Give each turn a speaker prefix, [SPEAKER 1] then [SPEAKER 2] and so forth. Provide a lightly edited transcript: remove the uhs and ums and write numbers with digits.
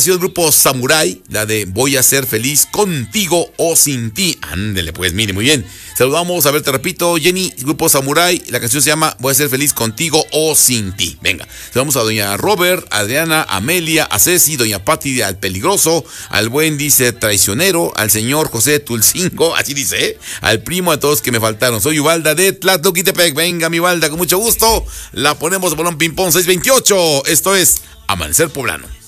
[SPEAKER 1] Grupo Samurai, la de Voy a ser feliz contigo o sin ti. Ándele, pues, mire, muy bien. Saludamos, a ver, te repito, Jenny, Grupo Samurai, la canción se llama Voy a ser feliz contigo o sin ti. Venga, saludamos a doña Robert, Adriana, Amelia, a Ceci, doña Patti, al Peligroso, al buen, dice, Traicionero, al señor José Tulcingo, así dice, al primo, a todos que me faltaron. Soy Ubalda de Tlatoquitepec. Venga, mi Ubalda, con mucho gusto. La ponemos, Bolón Ping Pong 628. Esto es Amanecer Poblano.